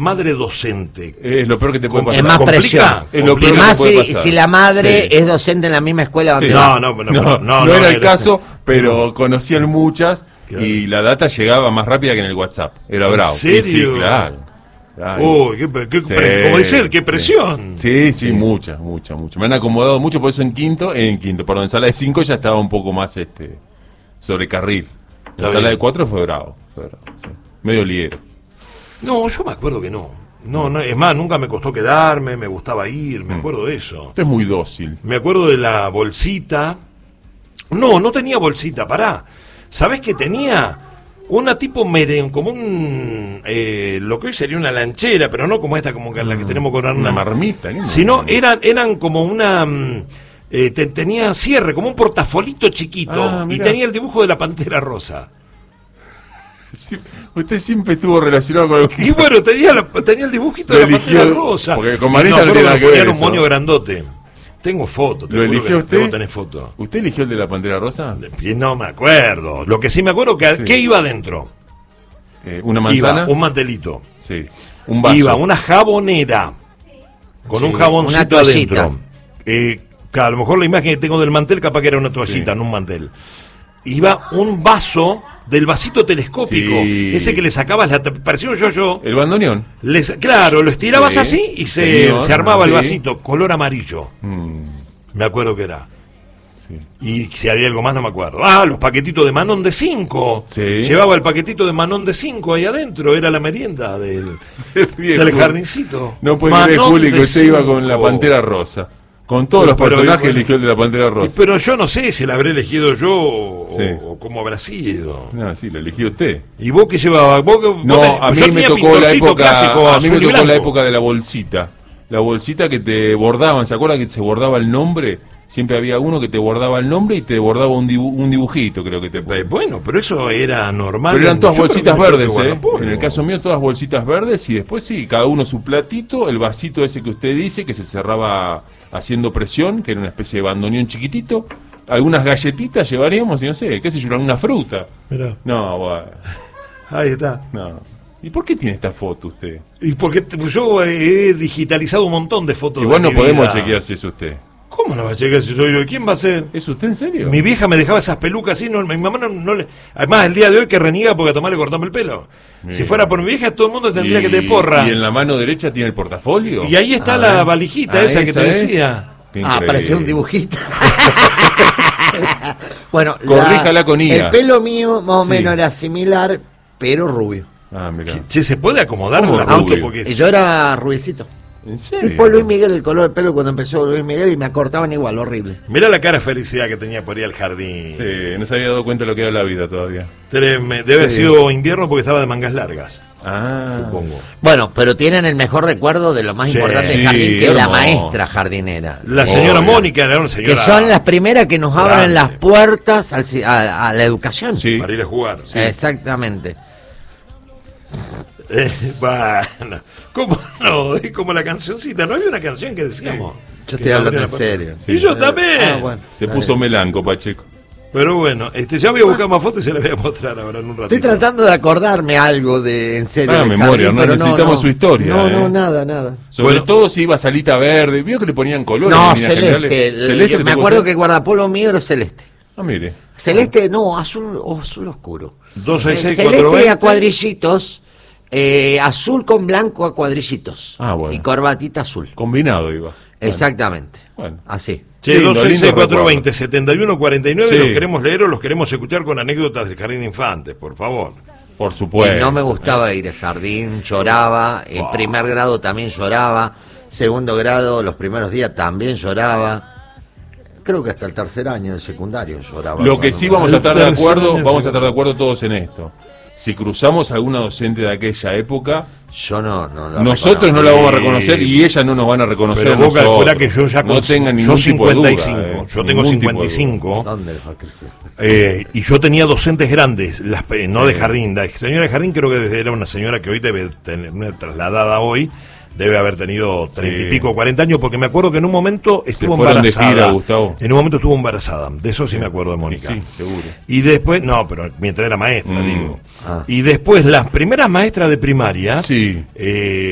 madre docente. Es lo peor que te puede pasar. Es más presión. Es lo Y peor más que te puede pasar. si la madre Sí. es docente en la misma escuela donde Sí. va. No era el caso, pero conocían muchas y la data llegaba más rápida que en el WhatsApp. Era ¿En bravo. serio? Sí, claro. Uy, como dice él, qué presión. Sí, mucha. Me han acomodado mucho, por eso en sala de 5 ya estaba un poco más sobre carril. En sala de 4 fue bravo, sí. Medio liero. No, yo me acuerdo que no, es más, nunca me costó quedarme, me gustaba ir, me acuerdo de eso. Usted es muy dócil. Me acuerdo de la bolsita. No tenía bolsita, pará. ¿Sabés qué tenía? Una tipo como un lo que hoy sería una lanchera, pero no como esta, como la que tenemos con Una marmita, ¿qué? sino eran como una tenía cierre, como un portafolito chiquito, y tenía el dibujo de la Pantera Rosa. Sí, usted siempre estuvo relacionado con Y bueno, tenía el dibujito de la Pantera Rosa. Porque con Marita no tiene nada que ver un eso. moño grandote. Tengo fotos. ¿Lo eligió usted? Debo tener fotos. ¿Usted eligió el de la Pantera Rosa? No me acuerdo. Lo que sí me acuerdo que ¿qué iba adentro? ¿Una manzana? Iba un mantelito. Sí. Un vaso. Iba una jabonera con un jaboncito adentro. A lo mejor la imagen que tengo del mantel capaz que era una toallita, no un mantel. Iba un vaso del vasito telescópico, ese que le sacabas, parecía un yo-yo. El bandoneón. Claro, lo estirabas así y se armaba el vasito, color amarillo. Me acuerdo que era. Sí. Y si había algo más no me acuerdo. Los paquetitos de Manón de 5. Sí. Llevaba el paquetito de Manón de 5 ahí adentro, era la merienda del jardincito. No puede creer, Juli, que usted iba con la Pantera Rosa. Con todos los personajes eligió el de la Pantera Rosa. Pero yo no sé si la habré elegido yo o cómo habrá sido. No, sí, lo eligió usted. ¿Y vos qué llevabas? A mí me tocó la época de la bolsita. La bolsita que te bordaban, ¿se acuerdan que se bordaba el nombre? Siempre había uno que te bordaba el nombre y te bordaba un dibujito, creo que te ponía. Bueno, pero eso era normal. Pero eran todas bolsitas verdes, En el caso mío, todas bolsitas verdes y después cada uno su platito, el vasito ese que usted dice, que se cerraba haciendo presión, que era una especie de bandoneón chiquitito. Algunas galletitas llevaríamos y no sé, qué sé yo, alguna fruta. Mirá. No, bueno. Ahí está. No. ¿Y por qué tiene esta foto usted? Y porque yo he digitalizado un montón de fotos. Igual no podemos chequear si es usted. ¿Cómo no va a chequear si soy yo? ¿Quién va a ser? ¿Es usted en serio? Mi vieja me dejaba esas pelucas así, mi mamá no le... Además, el día de hoy que reniega porque a Tomás le cortamos el pelo. Mira. Si fuera por mi vieja, todo el mundo tendría que te porra. ¿Y en la mano derecha tiene el portafolio? Y ahí está la valijita esa que te decía. Parecía un dibujito. Bueno, corríjala con IA. El pelo mío más o menos era similar, pero rubio. Mira. Che, ¿se puede acomodar la Aunque porque yo era rubiecito. ¿En serio? Tipo Luis Miguel, el color del pelo cuando empezó Luis Miguel y me acortaban igual, horrible. Mirá la cara de felicidad que tenía por ir al jardín. Sí, no se había dado cuenta de lo que era la vida todavía. Debe haber sido invierno porque estaba de mangas largas. Supongo. Bueno, pero tienen el mejor recuerdo de lo más importante del jardín, que es la maestra jardinera. La señora Mónica era una señora... Que son las primeras que nos abren las puertas a la educación. Sí. Para ir a jugar. Sí. Exactamente. Bueno, ¿cómo no? Es como la cancioncita, ¿no había una canción que decíamos? Yo estoy hablando en serio. Y yo también. Bueno, se puso melanco, Pacheco. Pero bueno, ya voy a buscar más fotos y se las voy a mostrar ahora en un ratito. Estoy tratando de acordarme algo de en serio. Ah, memoria, no necesitamos su historia. No, nada. Sobre todo si iba salita verde, vio que le ponían colores. No, celeste. Me acuerdo que el guardapolvo mío era celeste. Mire. Celeste, no, azul oscuro. 266 celeste a cuadrillitos. Azul con blanco a cuadrillitos. Bueno. Y corbatita azul. Combinado iba. Exactamente. Bueno. Así. Che, 266-420-7149, los queremos leer o los queremos escuchar con anécdotas del jardín de infantes, por favor. Por supuesto. Y no me gustaba ir al jardín, lloraba. En primer grado también lloraba. Segundo grado, los primeros días también lloraba. Creo que hasta el tercer año de secundario lloraba. Lo que sí vamos a estar de acuerdo, todos en esto. Si cruzamos a alguna docente de aquella época, nosotros no la vamos a reconocer y ellas no nos van a reconocer. Pero vos calculá que yo ya no tengan ningún tipo de duda, yo tengo 55 y yo tenía docentes grandes, no de jardín. La señora de jardín creo que era una señora que hoy debe tener trasladada hoy. Debe haber tenido 30 y pico, 40 años, porque me acuerdo que en un momento estuvo embarazada. De gira, Gustavo. En un momento estuvo embarazada, de eso sí me acuerdo de Mónica. Sí, seguro. Y después, no, pero mientras era maestra, digo. Y después las primeras maestras de primaria,